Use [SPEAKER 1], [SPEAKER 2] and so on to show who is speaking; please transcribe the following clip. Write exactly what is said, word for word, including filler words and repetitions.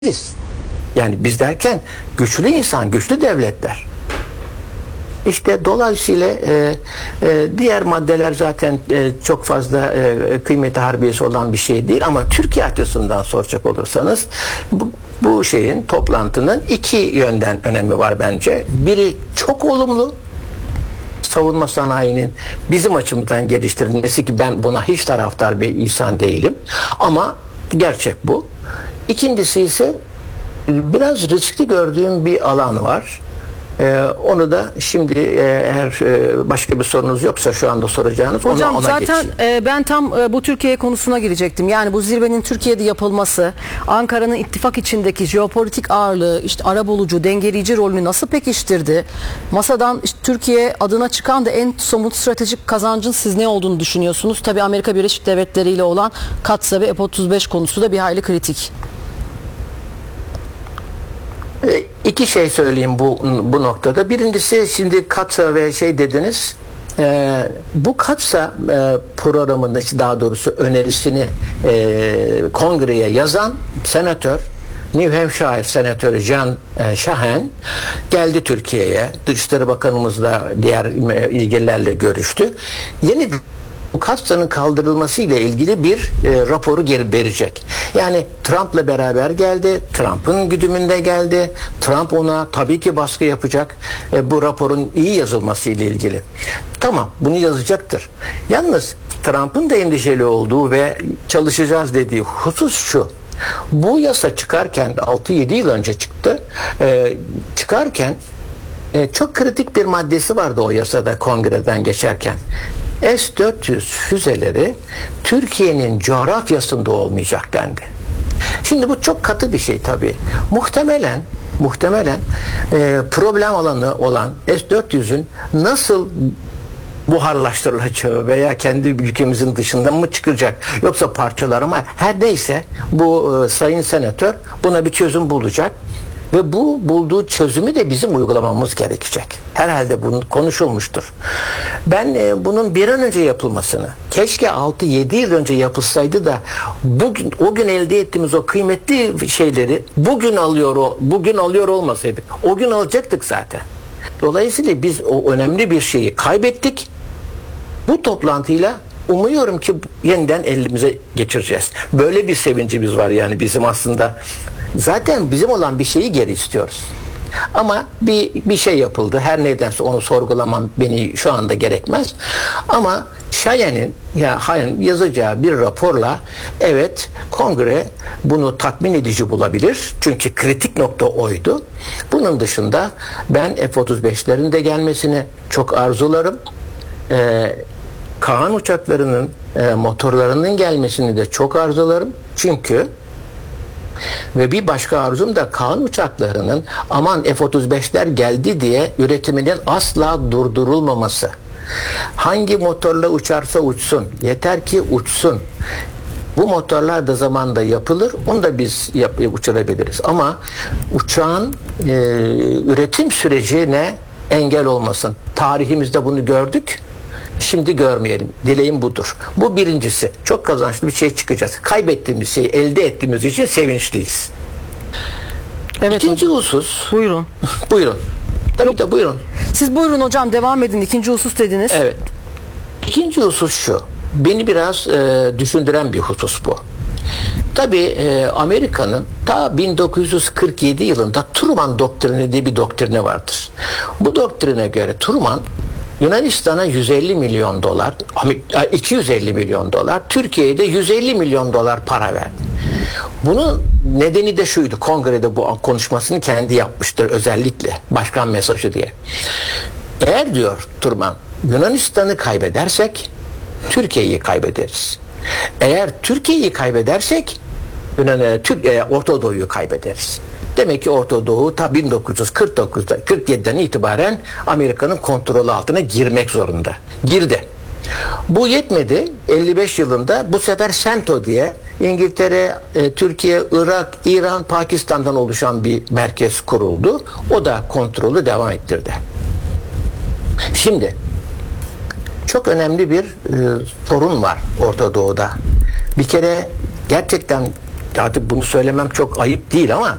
[SPEAKER 1] biz. Yani biz derken güçlü insan, güçlü devletler. İşte dolayısıyla e, e, diğer maddeler zaten e, çok fazla e, kıymeti harbiyesi olan bir şey değil ama Türkiye açısından soracak olursanız bu, bu şeyin, toplantının iki yönden önemi var bence. Biri çok olumlu, savunma sanayinin bizim açımızdan geliştirilmesi ki ben buna hiç taraftar bir insan değilim ama gerçek bu. İkincisi ise biraz riskli gördüğüm bir alan var. Ee, onu da şimdi e, eğer e, başka bir sorunuz yoksa şu anda soracağınız
[SPEAKER 2] Hocam,
[SPEAKER 1] ona, ona
[SPEAKER 2] zaten e, ben tam e, bu Türkiye konusuna girecektim. Yani bu zirvenin Türkiye'de yapılması, Ankara'nın ittifak içindeki jeopolitik ağırlığı, işte arabulucu, dengeleyici rolünü nasıl pekiştirdi? Masadan işte Türkiye adına çıkan da en somut stratejik kazancın siz ne olduğunu düşünüyorsunuz? Tabii Amerika Birleşik Devletleri ile olan Katsa ve F otuz beş konusu da bir hayli kritik.
[SPEAKER 1] İki şey söyleyeyim bu bu noktada. Birincisi şimdi Katsa ve şey dediniz. E, bu Katsa e, programında daha doğrusu önerisini e, kongreye yazan senatör New Hampshire senatörü John e, Shahen geldi Türkiye'ye. Dışişleri Bakanımızla diğer ilgililerle görüştü. Yeni bu Katsa'nın kaldırılması ile ilgili bir e, raporu geri verecek. Yani Trump'la beraber geldi. Trump'ın güdümünde geldi. Trump ona tabii ki baskı yapacak. E, bu raporun iyi yazılması ile ilgili. Tamam, bunu yazacaktır. Yalnız Trump'ın da endişeli olduğu ve çalışacağız dediği husus şu. Bu yasa çıkarken altı yedi yıl önce çıktı. E, çıkarken e, çok kritik bir maddesi vardı o yasada kongreden geçerken. S dört yüz füzeleri Türkiye'nin coğrafyasında olmayacak dendi. Şimdi bu çok katı bir şey tabii. Muhtemelen muhtemelen e, problem alanı olan S dört yüzün nasıl buharlaştırılacağı veya kendi ülkemizin dışından mı çıkacak yoksa parçalar ama her neyse bu e, sayın senatör buna bir çözüm bulacak. Ve bu bulduğu çözümü de bizim uygulamamız gerekecek. Herhalde bunu konuşulmuştur. Ben e, bunun bir an önce yapılmasını, keşke altı yedi yıl önce yapılsaydı da bugün o gün elde ettiğimiz o kıymetli şeyleri bugün alıyor o bugün alıyor olmasaydık. O gün alacaktık zaten. Dolayısıyla biz o önemli bir şeyi kaybettik. Bu toplantıyla umuyorum ki yeniden elimize geçireceğiz. Böyle bir sevincimiz var yani bizim aslında. Zaten bizim olan bir şeyi geri istiyoruz. Ama bir bir şey yapıldı. Her nedense onu sorgulamam beni şu anda gerekmez. Ama Şayen'in ya hayır yazacağı bir raporla evet kongre bunu tatmin edici bulabilir. Çünkü kritik nokta oydu. Bunun dışında ben F otuz beşlerin de gelmesini çok arzularım. Ee, Kaan uçaklarının e, motorlarının gelmesini de çok arzularım. Çünkü ve bir başka arzum da Kaan uçaklarının aman F otuz beşler geldi diye üretiminin asla durdurulmaması. Hangi motorla uçarsa uçsun. Yeter ki uçsun. Bu motorlar da zamanda yapılır. Onu da biz yap, uçurabiliriz. Ama uçağın e, üretim sürecine engel olmasın. Tarihimizde bunu gördük. Şimdi görmeyelim. Dileğim budur. Bu birincisi. Çok kazançlı bir şey çıkacağız. Kaybettiğimiz şeyi elde ettiğimiz için sevinçliyiz.
[SPEAKER 2] Evet.
[SPEAKER 1] İkinci husus.
[SPEAKER 2] Buyurun.
[SPEAKER 1] Buyurun. Tabii de buyurun.
[SPEAKER 2] Siz buyurun hocam, devam edin. İkinci husus dediniz.
[SPEAKER 1] Evet. İkinci husus şu. Beni biraz e, düşündüren bir husus bu. Tabii e, Amerika'nın ta bin dokuz yüz kırk yedi yılında Truman doktrini diye bir doktrini vardır. Bu doktrine göre Truman Yunanistan'a yüz elli milyon dolar, iki yüz elli milyon dolar, Türkiye'ye de yüz elli milyon dolar para verdi. Bunun nedeni de şuydu, kongrede bu konuşmasını kendi yapmıştır özellikle, başkan mesajı diye. Eğer diyor Truman, Yunanistan'ı kaybedersek, Türkiye'yi kaybederiz. Eğer Türkiye'yi kaybedersek, Türkiye, Orta Doğu'yu kaybederiz. Demek ki Orta Doğu ta bin dokuz yüz kırk dokuzda kırk yediden itibaren Amerika'nın kontrolü altına girmek zorunda. Girdi. Bu yetmedi. elli beş yılında bu sefer CENTO diye İngiltere, e, Türkiye, Irak, İran, Pakistan'dan oluşan bir merkez kuruldu. O da kontrolü devam ettirdi. Şimdi çok önemli bir e, sorun var Orta Doğu'da. Bir kere gerçekten artık bunu söylemem çok ayıp değil ama